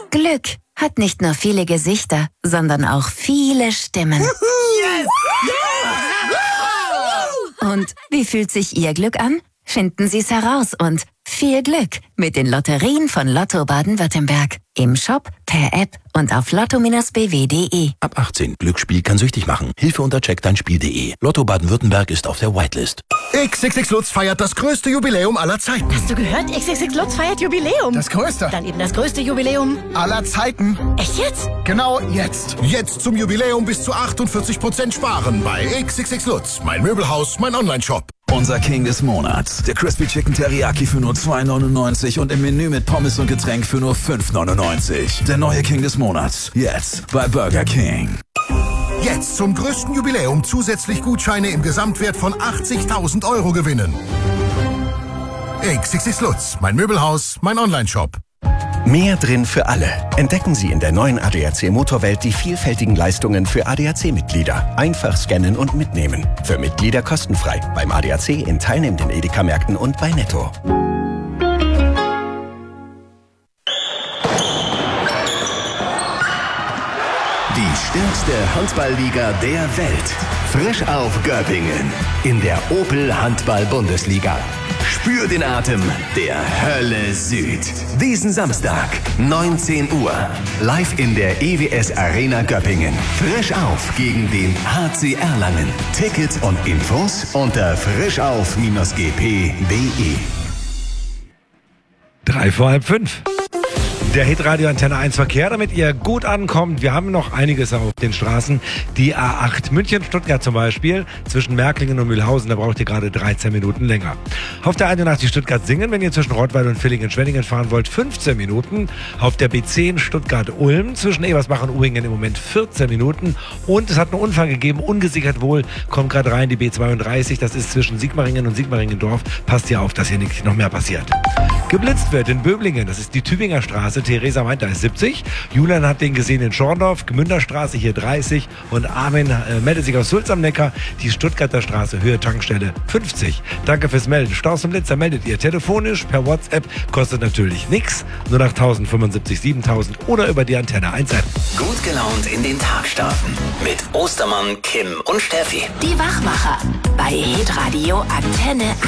Glück hat nicht nur viele Gesichter, sondern auch viele Stimmen. Yes! Und wie fühlt sich Ihr Glück an? Finden Sie es heraus und viel Glück mit den Lotterien von Lotto Baden-Württemberg. Im Shop, per App und auf lotto-bw.de. Ab 18. Glücksspiel kann süchtig machen. Hilfe unter checkdeinspiel.de. Lotto Baden-Württemberg ist auf der Whitelist. XXX Lutz feiert das größte Jubiläum aller Zeiten. Hast du gehört? XXX Lutz feiert Jubiläum. Das größte. Dann eben das größte Jubiläum Aller Zeiten. Echt jetzt? Genau jetzt. Jetzt zum Jubiläum bis zu 48% sparen bei XXX Lutz. Mein Möbelhaus, mein Onlineshop. Unser King des Monats. Der Crispy Chicken Teriyaki für nur 2,99 und im Menü mit Pommes und Getränk für nur 5,99. Der neue King des Monats. Jetzt bei Burger King. Jetzt zum größten Jubiläum zusätzlich Gutscheine im Gesamtwert von 80.000 Euro gewinnen. XXX Lutz, mein Möbelhaus, mein Onlineshop. Mehr drin für alle. Entdecken Sie in der neuen ADAC Motorwelt die vielfältigen Leistungen für ADAC-Mitglieder. Einfach scannen und mitnehmen. Für Mitglieder kostenfrei. Beim ADAC in teilnehmenden Edeka-Märkten und bei Netto. Die stärkste Handballliga der Welt. Frisch auf Göppingen. In der Opel Handball-Bundesliga. Spür den Atem der Hölle Süd. Diesen Samstag, 19 Uhr. Live in der EWS Arena Göppingen. Frisch auf gegen den HC Erlangen. Tickets und Infos unter frischauf-gp.de. 4:03. Der Hitradio Antenne 1 Verkehr, damit ihr gut ankommt. Wir haben noch einiges auf den Straßen. Die A8 München-Stuttgart zum Beispiel, zwischen Märklingen und Mühlhausen, da braucht ihr gerade 13 Minuten länger. Auf der 81 Stuttgart-Singen, wenn ihr zwischen Rottweil und Villingen-Schwenningen fahren wollt, 15 Minuten. Auf der B10 Stuttgart-Ulm, zwischen Ebersbach und Uhingen im Moment 14 Minuten. Und es hat einen Unfall gegeben, ungesichert wohl, kommt gerade rein die B32, das ist zwischen Sigmaringen und Sigmaringendorf. Passt hier auf, dass hier nicht noch mehr passiert. Geblitzt wird in Böblingen, das ist die Tübinger Straße. Theresa meint, da ist 70. Julian hat den gesehen in Schorndorf, Gmünderstraße hier 30 und Armin meldet sich aus Sulz am Neckar, die Stuttgarter Straße, Höhe Tankstelle 50. Danke fürs Melden. Staus zum Blitzer meldet ihr telefonisch, per WhatsApp, kostet natürlich nichts, nur nach 1075 7000 oder über die Antenne 1 App. Gut gelaunt in den Tag starten mit Ostermann, Kim und Steffi. Die Wachmacher bei Hitradio Antenne 1.